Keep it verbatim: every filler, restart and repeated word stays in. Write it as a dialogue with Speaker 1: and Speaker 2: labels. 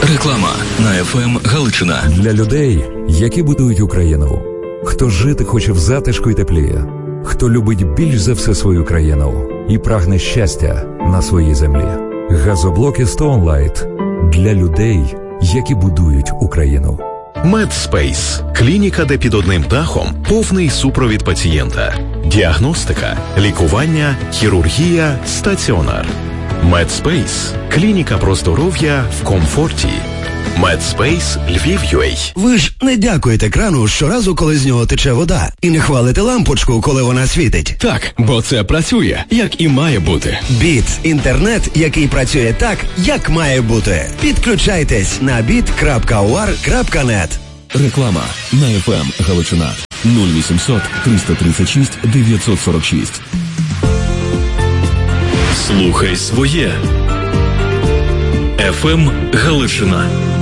Speaker 1: Реклама на еф ем Галичина.
Speaker 2: Для людей, які будують Україну. Хто жити хоче в затишку й теплі. Хто любить більш за все свою країну і прагне щастя на своїй землі. Газоблоки Stone Light для людей, які будують Україну.
Speaker 3: Медспейс – клініка, де під одним дахом повний супровід пацієнта. Діагностика, лікування, хірургія, стаціонар. Медспейс – клініка про здоров'я в комфорті. Медспейс Львів.ua.
Speaker 4: Ви ж не дякуєте крану щоразу, коли з нього тече вода, і не хвалите лампочку, коли вона світить.
Speaker 5: Так, бо це працює, як і має бути.
Speaker 4: Біт – інтернет, який працює так, як має бути. Підключайтесь на біт крапка у ар крапка нет.
Speaker 1: Реклама на еф ем Галичина. нуль вісімсот триста тридцять шість дев'ятсот сорок шість.
Speaker 3: Слухай своє. еф ем Галичина.